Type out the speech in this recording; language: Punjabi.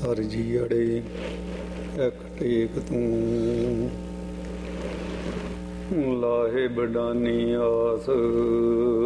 ਧਰ ਜੀ ਅੜੇ ਇੱਕ ਟੇਕ ਤੂੰ। ਲਾਹੇ ਬਡਾਨੀ ਆਸ